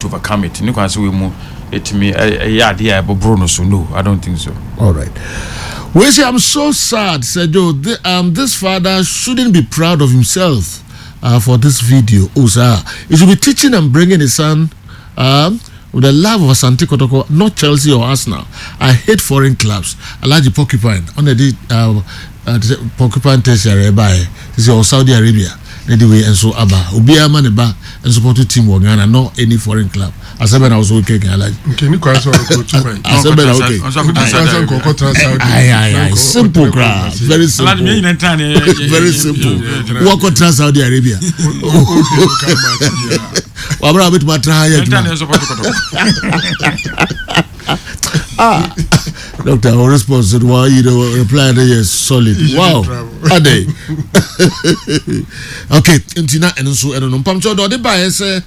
to overcome it. You can say we move it me idea but Bruno so no, I don't think so. All right. We say I'm so sad, said Joe. This father shouldn't be proud of himself for this video. Oh, sir, he should be teaching and bringing his son with the love of Asante Kotoko, not Chelsea or Arsenal. I hate foreign clubs. Alaji Porcupine on the Porcupine tertiary by this is Saudi Arabia. Anyway, and so Abba Ubia Maneba and support team Ghana, not any foreign club. As I was okay, can you cross over to my simple crowd, very simple, very simple. Walk on Trans Saudi Arabia. Wabra bit matraya. Doctor, our response to why you reply is solid. Wow, are they? Okay, Intina and so I don't know. Pamcho do the buy say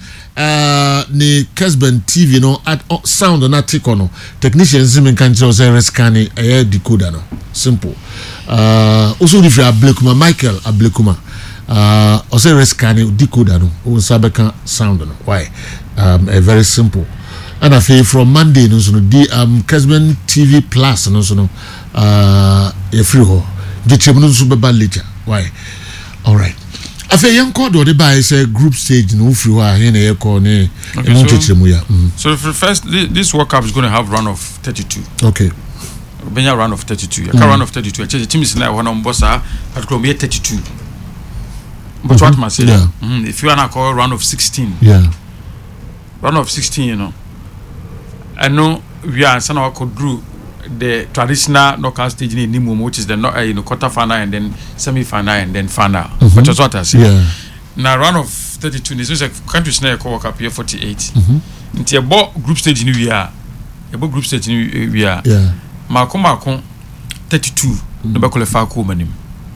ni Kesben TV no at sound na take on technicians in country say rescanning a decoder no simple. Also if you are Blekuma Michael Ablekuma also rescanning decoder no o sabeka sound no why a very simple. And I feel from Monday no so the Kesben TV Plus no so no e free ho the tribunal so be later why. All right. I feel young called or the buy say group stage no free wa here na call ne so for first this World Cup is going to have run of 32. Okay. Benya run of 32. You can run of 32. Actually the team is now one on bossa particularly 32. But what must say if you are not call run of 16. Yeah. Run of 16, you know. I know we are some of could drew the traditional knockout stage in Nimum, which is the quarter final and then semi final and then final. Which is what I say. Yeah. Now round of 32 is a country snare World Cup year 48. Into a group stage in year. A group stage in year. Yeah. Malcolm 32. No qualify Kumanim.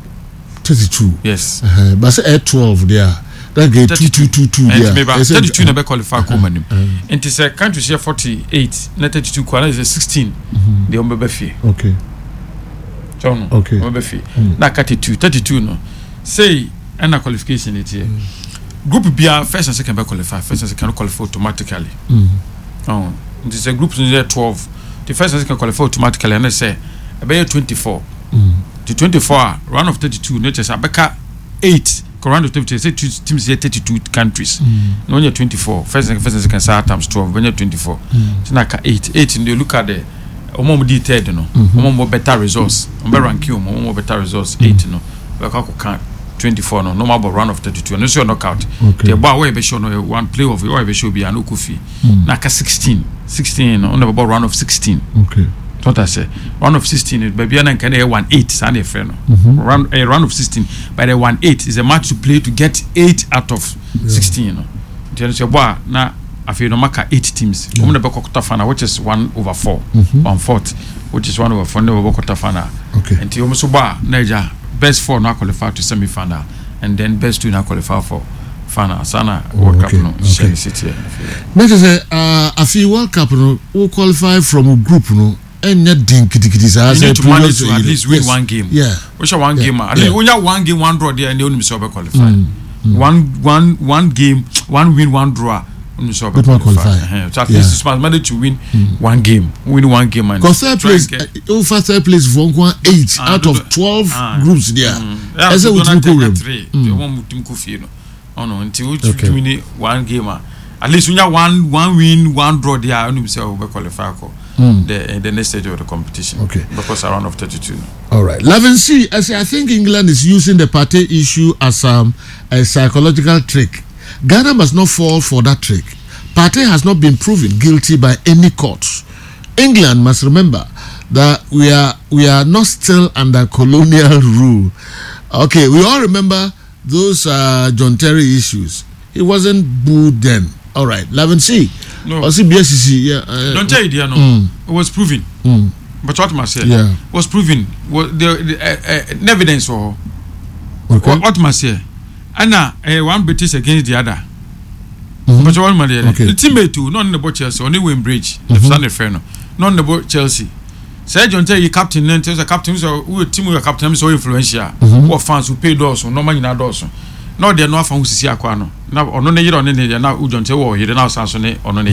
32. Yes. But say 12 there. That get 2 yeah. 32 never qualify Kumanim. And it's a country share 48. Not 32 kwana is 16. The Ombebefi. Okay. John. Okay. Ombebefi. Na 32 no. Say and qualification it here. Group B first and second qualify. First and second qualify automatically. Oh. It is a group in 12. The first and second qualify automatically and they say about 24. The 24 round of 32 natures abeka 8. Round of 32 say teams here 32 countries. No when you're 24 first and second start times 12 when you're 24. So na 8 and you look at the omo detailed no omo better results omo rank you omo better results 8 no we can 24 no normal round of 32 and so knockout the boy we be show no one play of we be show be an okufi na ka 16 no on the round of 16. Okay. What I say, round of 16, baby, and can 1-8, Sunday friend. Round of 16, by the 1-8 is a match to play to get 8 out of 16. You know, your boy now. I feel no matter 8 teams. Woman the quarter final, which is 1/4, 1/4, which is 1/4. Never quarter final. Okay. And you almost bar Niger best 4 now qualify to semi final, and then best 2 now qualify for final. Sana World Cup no Shell City. Next is I feel World Cup no who qualify from a group no. And not think it is as you need to manage to at least win one game. Yeah. Which one game? I think when you one game, one draw there, and the only so qualify. One game, one win, one draw. Only so qualify. So at least it's managed to win one game, and. Because third place, over third place for 8 out of 12 groups there. As a three, one team oh no, until you win one game. At least when you one win, one draw there, only so qualify. The next stage of the competition. Okay. Because around of 32. All right. 11C, I think England is using the party issue as a psychological trick. Ghana must not fall for that trick. Partey has not been proven guilty by any courts. England must remember that we are not still under colonial rule. Okay, we all remember those John Terry issues. He wasn't booed then. All right, 11C. No. BSCC, yeah. Don't tell you, dear, no. It was proven. But what must say? Yeah. Was proven. The evidence for. Okay. What must say? Anna, one British against the other. But one man, the teammate too, not in the boat Chelsea, only win bridge. The Sunday Ferno, not in the boat Chelsea. Say John Terry, captain, then tells the captain, so we team with a captain so influential. Who fans who pay doors, no money in our doors. No, they are not from Sisi Aquano. Now, on the year on any, now, John Terry, he did not answer on